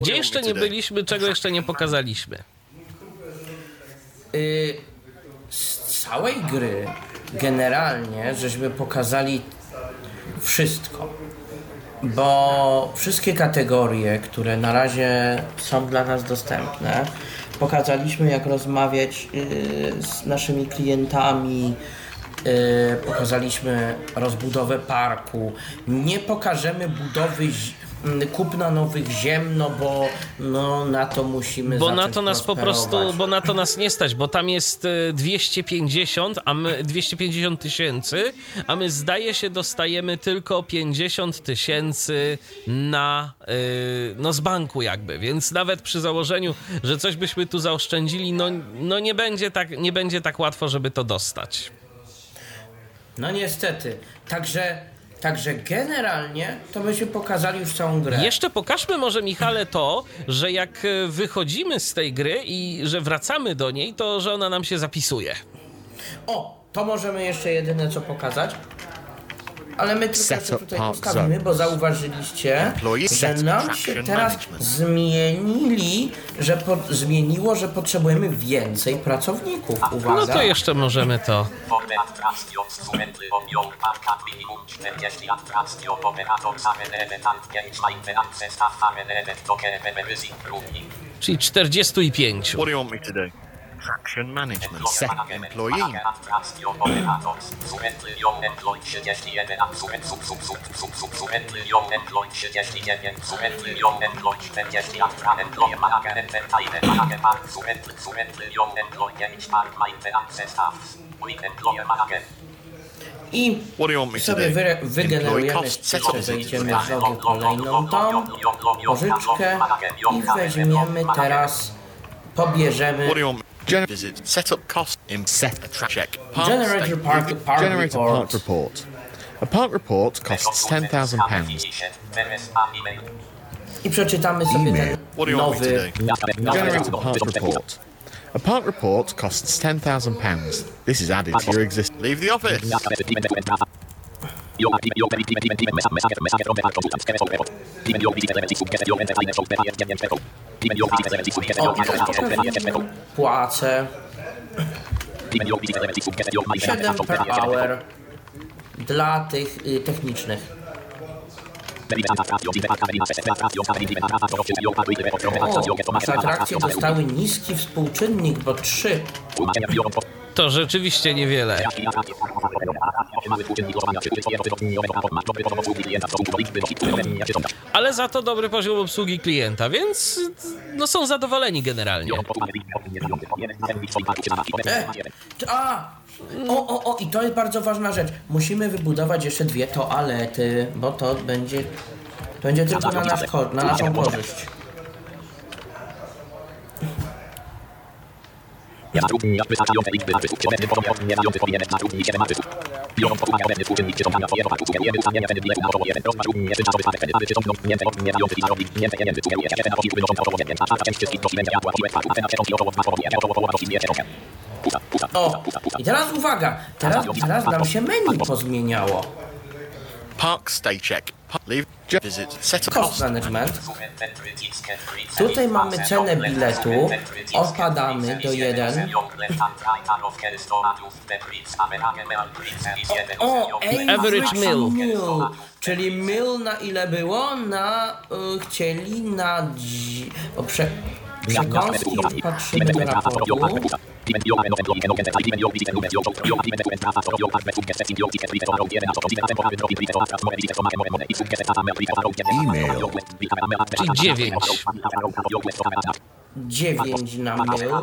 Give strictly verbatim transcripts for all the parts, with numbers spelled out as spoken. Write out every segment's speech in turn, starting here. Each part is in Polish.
Gdzie jeszcze nie byliśmy, czego jeszcze nie pokazaliśmy? Yy, z całej gry generalnie żeśmy pokazali wszystko, bo wszystkie kategorie, które na razie są dla nas dostępne, pokazaliśmy, jak rozmawiać yy, z naszymi klientami, yy, pokazaliśmy rozbudowę parku. Nie pokażemy budowy zi- kupna nowych ziem, no bo no, na to musimy bo zacząć na to nas po prostu, bo na to nas nie stać, bo tam jest dwieście pięćdziesiąt, a my dwieście pięćdziesiąt tysięcy, a my zdaje się dostajemy tylko pięćdziesiąt tysięcy na yy, no z banku jakby, więc nawet przy założeniu, że coś byśmy tu zaoszczędzili, no, no nie będzie tak, nie będzie tak łatwo, żeby to dostać. No niestety, także Także generalnie to byśmy pokazali już całą grę. Jeszcze pokażmy może, Michale, to, że jak wychodzimy z tej gry i że wracamy do niej, to że ona nam się zapisuje. O, to możemy jeszcze jedyne co pokazać. Ale my tylko jeszcze tutaj postawimy, bo zauważyliście, że nam się teraz zmienili, że po, zmieniło, że potrzebujemy więcej pracowników. Uwaga. No to jeszcze możemy to. Czyli czterdzieści pięć. What do you want me to do? Traction management. Set employee. I sobie wy, wygenerujemy, jeszcze wejdziemy w drogę kolejną tą pożyczkę i weźmiemy teraz, pobierzemy Visit setup cost in set a track check. Generator park, park Generate a report. park report. A park report costs ten thousand pounds. I przeczytamy sobie ten nowy, Generate nowy a park report. A park report costs ten thousand pounds. This is added to your existing. Leave the office. O, płacę siedem per hour dla tych y, technicznych. O, nasze atrakcje dostały niski współczynnik, bo trzy. To rzeczywiście niewiele. Ale za to dobry poziom obsługi klienta, więc no są zadowoleni generalnie. E, a, o, o, o, i to jest bardzo ważna rzecz. Musimy wybudować jeszcze dwie toalety, bo to będzie, to będzie tylko na, nasz, na naszą korzyść. O, i teraz uwaga, teraz, teraz nam się menu pozmieniało. Park stay check. Leave visit setup Cost cost. management. Tutaj mamy cenę biletu. Odpadamy do jeden. O, Average meal. Czyli meal na ile było? Na, y, chcieli na... dzi- O, prze, przekąski już patrzymy do raportu. Email. Czyli dziewięć. dziewięć na meal.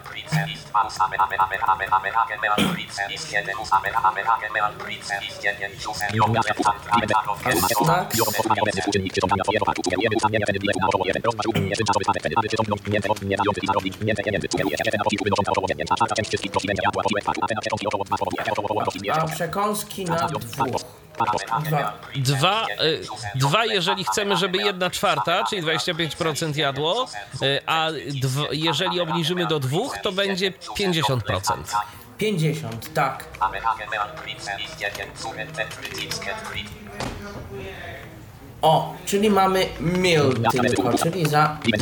A przekąski na dwóch. Dwa. Dwa, y, dwa, jeżeli chcemy, żeby jedna czwarta, czyli dwadzieścia pięć procent jadło, y, a dw, jeżeli obniżymy do dwóch, to będzie pięćdziesiąt procent. pięćdziesiąt, tak. O, czyli mamy mil tylko, czyli za